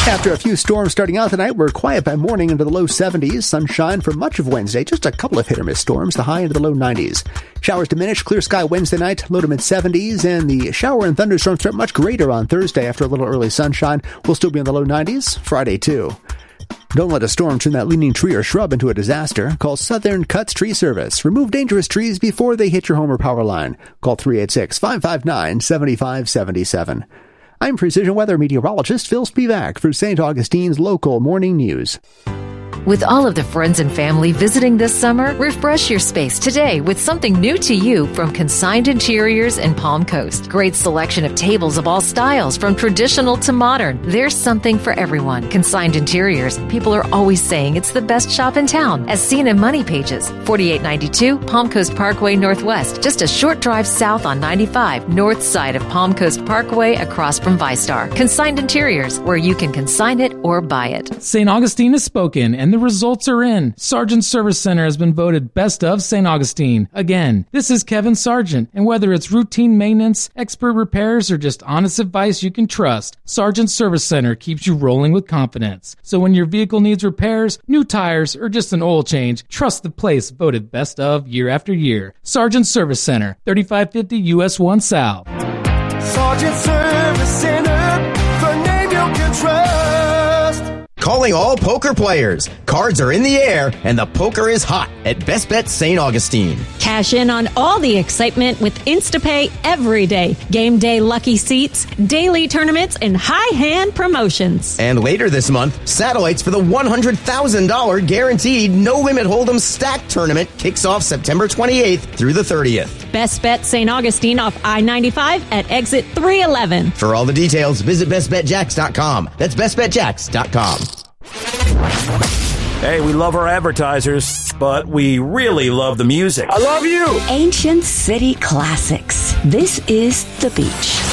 After a few storms starting out tonight, we're quiet by morning into the low 70s. Sunshine for much of Wednesday. Just a couple of hit-or-miss storms, the high into the low 90s. Showers diminish, clear sky Wednesday night, low to mid-70s. And the shower and thunderstorm threat much greater on Thursday after a little early sunshine. We'll still be in the low 90s Friday, too. Don't let a storm turn that leaning tree or shrub into a disaster. Call Southern Cuts Tree Service. Remove dangerous trees before they hit your home or power line. Call 386-559-7577. I'm Precision Weather Meteorologist Phil Spivak for St. Augustine's Local Morning News. With all of the friends and family visiting this summer, refresh your space today with something new to you from Consigned Interiors and Palm Coast. Great selection of tables of all styles, from traditional to modern. There's something for everyone. Consigned Interiors. People are always saying it's the best shop in town, as seen in Money Pages. 4892 Palm Coast Parkway Northwest, just a short drive south on 95, north side of Palm Coast Parkway across from ViStar. Consigned Interiors, where you can consign it or buy it. St. Augustine has spoken, and the results are in. Sargent Service Center has been voted Best of St. Augustine. Again, this is Kevin Sargent, and whether it's routine maintenance, expert repairs, or just honest advice you can trust, Sargent Service Center keeps you rolling with confidence. So when your vehicle needs repairs, new tires, or just an oil change, trust the place voted Best of year after year. Sargent Service Center, 3550 US 1 South. Sargent Service Center, the name you can trust. Calling all poker players. Cards are in the air, and the poker is hot at Best Bet St. Augustine. Cash in on all the excitement with Instapay every day. Game day lucky seats, daily tournaments, and high hand promotions. And later this month, satellites for the $100,000 guaranteed no-limit Hold'em Stack tournament kicks off September 28th through the 30th. Best Bet St. Augustine off I-95 at exit 311. For all the details, visit bestbetjacks.com. That's bestbetjacks.com. Hey, we love our advertisers, but we really love the music. I love you. Ancient City Classics. This is The Beach.